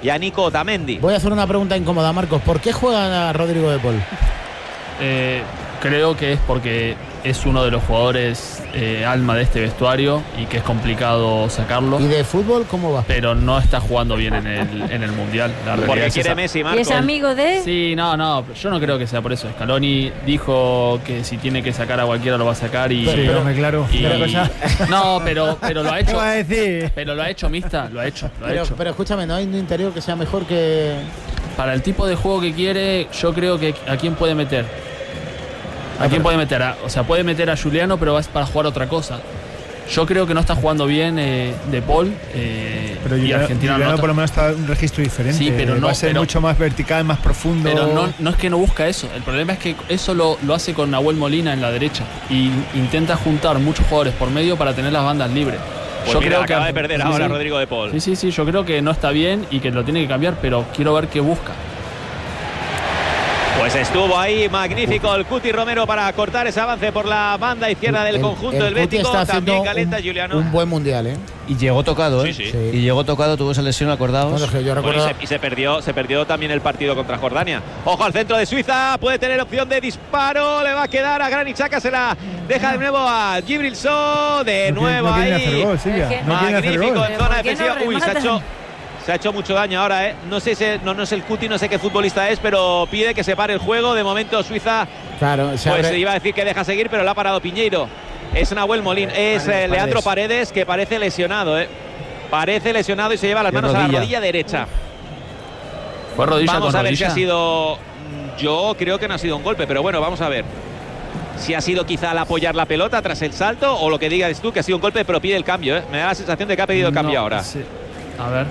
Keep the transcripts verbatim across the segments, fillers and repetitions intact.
y a Nico Otamendi. Voy a hacer una pregunta incómoda, Marcos. ¿Por qué juega Rodrigo de Paul? Eh, creo que es porque es uno de los jugadores eh, alma de este vestuario y que es complicado sacarlo. ¿Y de fútbol cómo va? Pero no está jugando bien en el, en el Mundial. La Porque quiere esa. Messi, Marcos. ¿Y es amigo de...? Sí, no, no, yo no creo que sea por eso. Scaloni dijo que si tiene que sacar a cualquiera lo va a sacar y... Sí, pero, no me claro. y, Pero cosa... No, pero, pero lo ha hecho... ¿Qué va a decir? Pero lo ha hecho Mista, lo ha hecho, lo ha Pero, hecho. pero escúchame, ¿no hay un interior que sea mejor que...? Para el tipo de juego que quiere, yo creo que ¿a quién puede meter? ¿A quién puede meter? A, o sea, puede meter a Juliano, pero es para jugar otra cosa. Yo creo que no está jugando bien eh, De Paul. Eh, pero y Juliano, Argentina Juliano no está... por lo menos está en un registro diferente. Sí, pero no, va a ser pero, mucho más vertical, más profundo. Pero no, no es que no busca eso. El problema es que eso lo, lo hace con Nahuel Molina en la derecha. Y intenta juntar muchos jugadores por medio para tener las bandas libres. Pues yo mira, creo acaba que de perder sí, ahora sí. Rodrigo de Paul. Sí, sí, sí. Yo creo que no está bien y que lo tiene que cambiar, pero quiero ver qué busca. Pues estuvo ahí magnífico el Cuti Romero para cortar ese avance por la banda izquierda del el, conjunto el del Cuti Bético. está También haciendo calenta un, Juliano. un buen mundial, ¿eh? Y llegó tocado, ¿eh? Sí, sí. Sí. Y llegó tocado, tuvo esa lesión, acordaos. Bueno, que yo Bueno, recuerdo... y, se, y se perdió se perdió también el partido contra Jordania. Ojo al centro de Suiza, puede tener opción de disparo, le va a quedar a Granit Xhaka, se la deja de nuevo a Gibrilson, de no nuevo quieren, no ahí. quieren hacer gol, Silvia. Es que- No quieren hacer Magnífico gol. en zona ¿Por qué no defensiva. Uy, se ha rematan? hecho se ha hecho mucho daño ahora, ¿eh? No sé si, no, no es el Cuti, no sé qué futbolista es, pero pide que se pare el juego. De momento Suiza, Claro, se pues abre... iba a decir que deja seguir, pero lo ha parado Piñeiro. Es Nahuel Molín, es eh, Leandro Paredes, que parece lesionado, ¿eh? Parece lesionado y se lleva las De manos a la rodilla. rodilla derecha. Fue rodilla Vamos con a ver rodilla. si ha sido... Yo creo que no ha sido un golpe, pero bueno, vamos a ver. Si ha sido quizá al apoyar la pelota tras el salto, o lo que digas tú, que ha sido un golpe, pero pide el cambio, ¿eh? Me da la sensación de que ha pedido el cambio No, ahora. sí. A ver.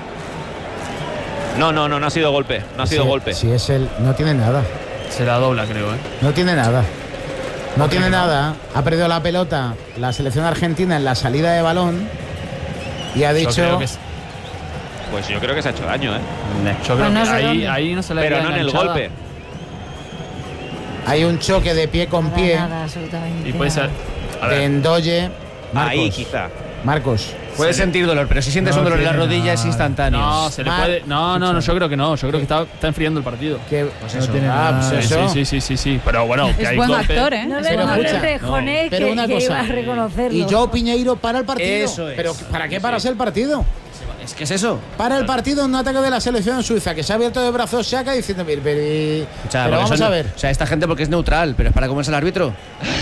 No, no, no, no ha sido golpe. No ha sido Sí, golpe. sí, es el... No tiene nada. Se la dobla, creo, ¿eh? No tiene nada. No Ok, tiene no. nada. Ha perdido la pelota la selección argentina en la salida de balón y ha Yo dicho... creo que es- Pues yo creo que se ha hecho daño, ¿eh? Yo creo Pues no que sé ahí, dónde. ahí no se la Pero queda no en el enganchada. golpe. Hay un choque de pie con Nada, pie nada, absolutamente Y puede nada. ser. A de ver. Endoye. Marcos, Ahí quizá. Marcos. Puedes sentir dolor, pero si sientes No un dolor en la tiene rodilla es nada. instantáneo. No, se le Mar- puede. No, no, no, yo creo que no. Yo creo que está, está enfriando el partido. Que, Pues No eso. tiene ah, nada. pues Sí, eso. sí, sí, sí, sí. Pero bueno, que Es hay buen golpe. actor, ¿eh? No Es le, Pero no buen le escucha, actor. rejoné pero que, una que cosa. iba a reconocerlo. Y Joao Piñeiro para el partido. Eso es. Pero ¿para qué paras el partido? Es que es eso. Para el partido un ataque de la selección suiza que se ha abierto de brazos Xhaka diciendo, pero, pero, O sea, pero porque vamos son- a ver. O sea, esta gente porque es neutral, pero es para comerse al árbitro.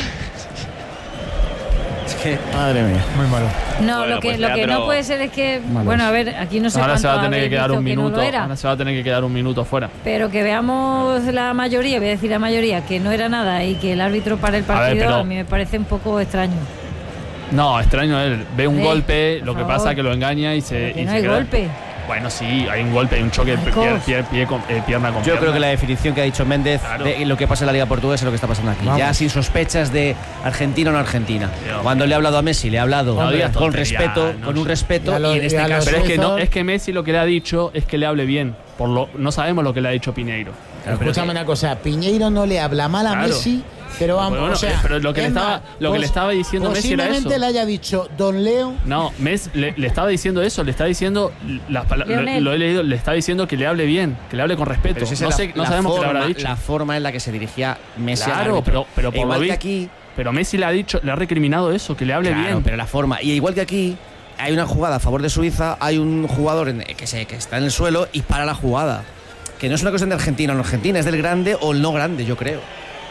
Es que. Madre mía. Muy malo. No, Bueno, lo que, pues, lo que Leandro- no puede ser es que, Malos. bueno, a ver, aquí no sé Ahora cuánto se va a tener que habéis quedar visto un que no minuto. lo era, Ahora se va a tener que quedar un minuto fuera. pero que veamos la mayoría, voy a decir la mayoría, que no era nada y que el árbitro para el A ver, partido, a, pero- mí me parece un poco extraño. No, extraño él. Ve un Eh, golpe, por lo que favor. pasa es que lo engaña y se. Pero que y no se hay queda- golpe. Bueno, sí, hay un golpe, hay un choque Marcos. pie, pie, pie con- eh, pierna con Yo pierna. creo que la definición que ha dicho Méndez Claro. de lo que pasa en la Liga Portuguesa es lo que está pasando aquí. Vamos. Ya sin sospechas de Argentina o no Argentina. Tío. Cuando le ha hablado a Messi, le ha hablado No digas con tonterías, respeto, no con sé. un respeto, Y a los- y en y este a los caso. Pero es que no, suizos- es que Messi lo que le ha dicho es que le hable bien. Por lo, no sabemos lo que le ha dicho Piñeiro. Claro, pero Escúchame que- una cosa, Piñeiro no le habla mal a Claro. Messi, pero vamos, Bueno, o sea, eh, pero lo que le es estaba- más, lo que le pos- estaba diciendo Messi era posiblemente eso. le haya dicho Don Leo. No, Messi le, le estaba diciendo eso, le está diciendo las pala- lo, Lionel. lo he leído, le está diciendo que le hable bien, que le hable con respeto. pero si esa No, es sé, la- no la sabemos qué le forma, habrá dicho. la forma en la que se dirigía Messi al Claro, árbitro. pero, pero E por igual lo que visto, aquí, pero Messi le ha dicho, le ha recriminado eso, que le hable claro, bien. pero la forma. Y igual que aquí, hay una jugada a favor de Suiza, hay un jugador en- que, se, que está en el suelo y para la jugada. Que no es una cuestión de Argentina o no Argentina, es del grande o el no grande, yo creo.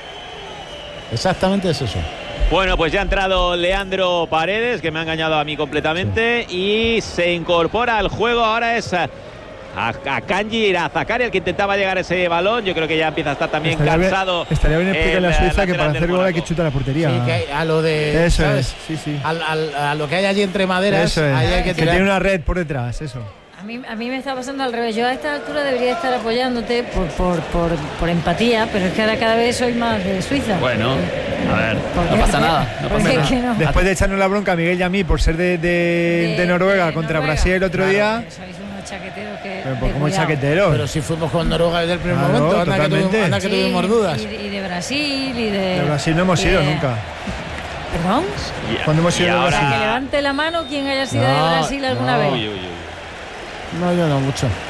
Exactamente es eso. Bueno, pues ya ha entrado Leandro Paredes, que me ha engañado a mí completamente, y se incorpora al juego. Ahora es a, a, a Kanji Irazakari, el que intentaba llegar a ese balón. Yo creo que ya empieza a estar también Estaría bien- cansado. Estaría bien explicarle el, a Suiza que lateral para del hacer gol hay que Mónaco. chutar a la portería. Sí, que a lo de. Eso ¿sabes? es, sí, sí. Al- al- a lo que hay allí entre maderas, Eso es. ahí hay que que tirar. tiene una red por detrás, eso. A mí, a mí me está pasando al revés. Yo a esta altura debería estar apoyándote por, por, por, por empatía, pero es que ahora cada vez soy más de Suiza. Bueno, a ver, ¿Por no qué? pasa nada, no ¿Por pasa qué nada. que no? Después de echarnos la bronca a Miguel y a mí por ser de, de, de Noruega de contra Noruega. Brasil el otro Claro, día. que sois unos chaqueteros que. Pero de pues como cuidado. chaquetero. Pero si fuimos con Noruega desde el primer Claro, momento, anda que, totalmente. tuvimos, anda que Sí, tuvimos dudas. Y, de- y de Brasil y de. De Brasil no hemos y ido de- nunca. ¿Perdón? Y- ¿Cuándo hemos y ido a ahora- O sea, que Brasil? levante la mano quien haya sido No, de Brasil alguna no. vez. Uy, uy, uy. No, yo no mucho.